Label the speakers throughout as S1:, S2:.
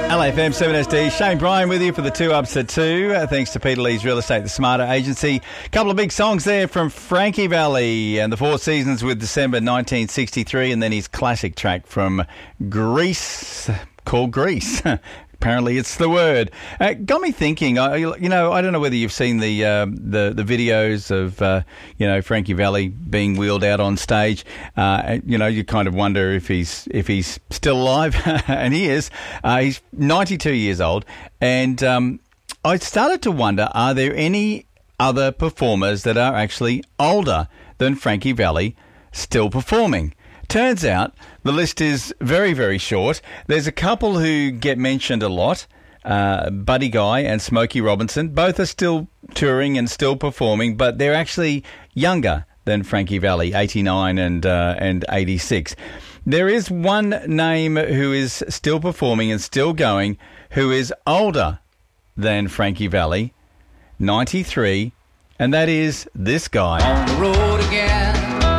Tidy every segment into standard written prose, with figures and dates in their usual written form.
S1: LAFM 7SD, Shane Bryan with you for the 2 Ups at 2. Thanks to Peter Lee's Real Estate, the Smarter Agency. A couple of big songs there from Frankie Valli and the Four Seasons with December 1963, and then his classic track from Grease called Grease. Apparently, it's the word. Got me thinking. I don't know whether you've seen the videos of Frankie Valli being wheeled out on stage. You kind of wonder if he's still alive, and he is. He's 92 years old, and I started to wonder: are there any other performers that are actually older than Frankie Valli still performing? Turns out the list is very, very short. There's a couple who get mentioned a lot, Buddy Guy and Smokey Robinson. Both are still touring and still performing, but they're actually younger than Frankie Valli, 89 and 86. There is one name who is still performing and still going, who is older than Frankie Valli, 93, and that is this guy.
S2: On the road again.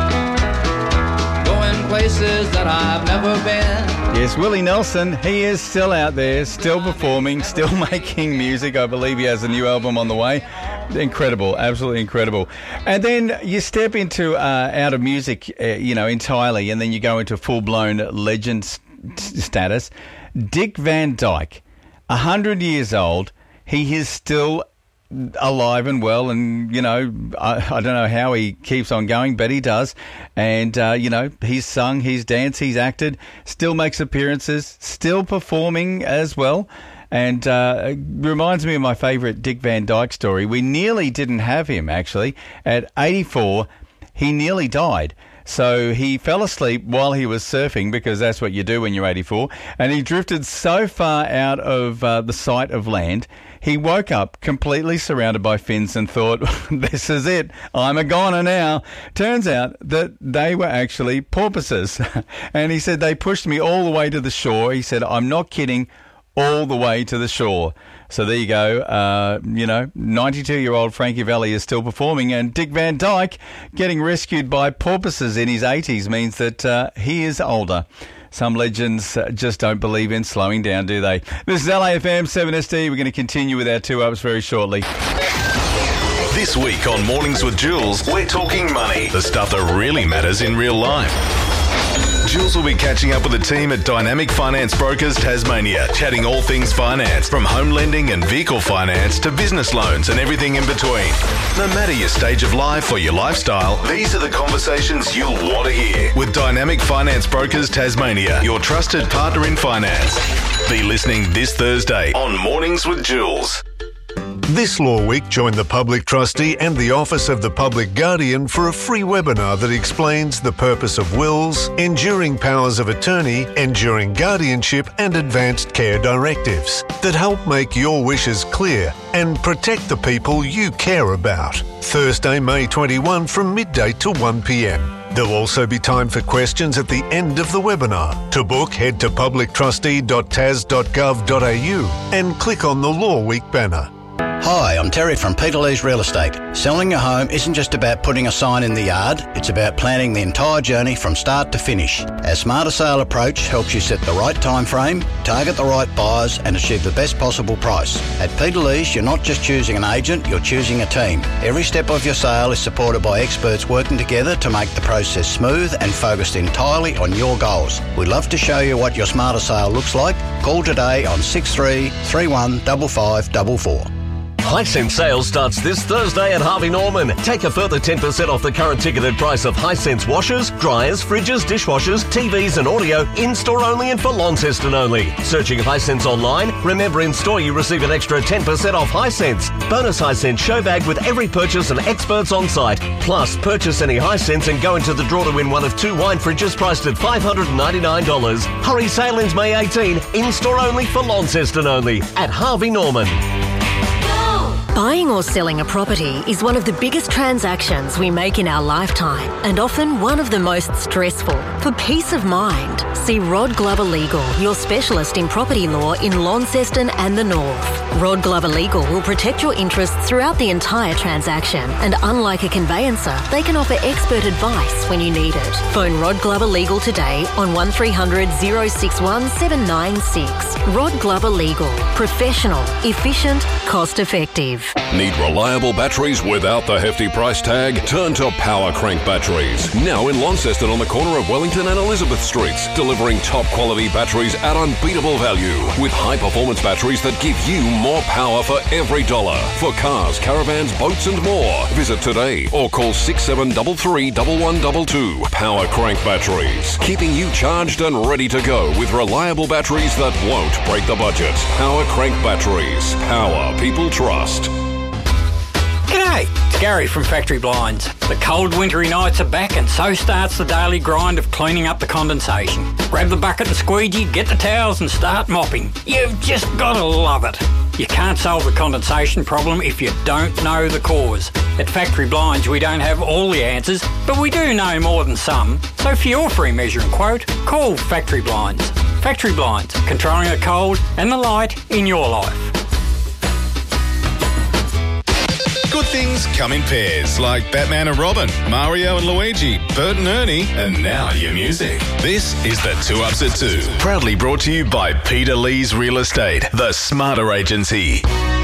S2: Places that I've never been.
S1: Yes, Willie Nelson, he is still out there, still performing, still making music. I believe he has a new album on the way. Incredible, absolutely incredible. And then you step into out of music, entirely, and then you go into full-blown legend status. Dick Van Dyke, 100 years old, he is still alive and well, and I don't know how he keeps on going, but he does. And he's sung, he's danced, he's acted, still makes appearances, still performing as well. And it reminds me of my favourite Dick Van Dyke story. We nearly didn't have him, actually. At 84, he nearly died. So he fell asleep while he was surfing, because that's what you do when you're 84, and he drifted so far out of the sight of land, he woke up completely surrounded by fins and thought, this is it, I'm a goner now. Turns out that they were actually porpoises. And he said, they pushed me all the way to the shore. He said, I'm not kidding, all the way to the shore. So there you go. 92-year-old Frankie Valli is still performing, and Dick Van Dyke getting rescued by porpoises in his 80s means that he is older. Some legends just don't believe in slowing down, do they? This is LAFM 7SD. We're going to continue with our 2 Ups very shortly.
S3: This week on Mornings with Jules, we're talking money, the stuff that really matters in real life. Jules will be catching up with the team at Dynamic Finance Brokers Tasmania, chatting all things finance, from home lending and vehicle finance to business loans and everything in between. No matter your stage of life or your lifestyle, these are the conversations you'll want to hear. With Dynamic Finance Brokers Tasmania, your trusted partner in finance. Be listening this Thursday on Mornings with Jules.
S4: This Law Week, join the Public Trustee and the Office of the Public Guardian for a free webinar that explains the purpose of wills, enduring powers of attorney, enduring guardianship and advanced care directives that help make your wishes clear and protect the people you care about. Thursday, May 21 from midday to 1 p.m. There'll also be time for questions at the end of the webinar. To book, head to publictrustee.tas.gov.au and click on the Law Week banner.
S5: Hi, I'm Terry from Peter Lee's Real Estate. Selling your home isn't just about putting a sign in the yard, it's about planning the entire journey from start to finish. Our Smarter Sale approach helps you set the right time frame, target the right buyers and achieve the best possible price. At Peter Lee's, you're not just choosing an agent, you're choosing a team. Every step of your sale is supported by experts working together to make the process smooth and focused entirely on your goals. We'd love to show you what your Smarter Sale looks like. Call today on 6331 5544.
S6: Hisense sales starts this Thursday at Harvey Norman. Take a further 10% off the current ticketed price of Hisense washers, dryers, fridges, dishwashers, TVs and audio, in-store only and for Launceston only. Searching Hisense online? Remember, in-store you receive an extra 10% off Hisense. Bonus Hisense show bag with every purchase and experts on site. Plus, purchase any Hisense and go into the draw to win one of 2 wine fridges priced at $599. Hurry, sale ends May 18. In-store only for Launceston only at Harvey Norman.
S7: Buying or selling a property is one of the biggest transactions we make in our lifetime and often one of the most stressful. For peace of mind, see Rod Glover Legal, your specialist in property law in Launceston and the North. Rod Glover Legal will protect your interests throughout the entire transaction, and unlike a conveyancer, they can offer expert advice when you need it. Phone Rod Glover Legal today on 1300 061 796. Rod Glover Legal. Professional, efficient, cost effective.
S8: Need reliable batteries without the hefty price tag? Turn to Power Crank Batteries. Now in Launceston on the corner of Wellington and Elizabeth Streets, delivering top quality batteries at unbeatable value with high performance batteries that give you more power for every dollar. For cars, caravans, boats and more. Visit today or call 6733 1122. Power Crank Batteries. Keeping you charged and ready to go with reliable batteries that won't break the budget. Power Crank Batteries. Power people trust.
S9: G'day, it's Gary from Factory Blinds. The cold wintry nights are back and so starts the daily grind of cleaning up the condensation. Grab the bucket and squeegee, get the towels and start mopping. You've just got to love it. You can't solve the condensation problem if you don't know the cause. At Factory Blinds we don't have all the answers, but we do know more than some. So for your free measuring quote, call Factory Blinds. Factory Blinds, controlling the cold and the light in your life.
S3: Good things come in pairs, like Batman and Robin, Mario and Luigi, Bert and Ernie, and now your music. This is the 2 Ups at 2. Proudly brought to you by Peter Lee's Real Estate, the smarter agency.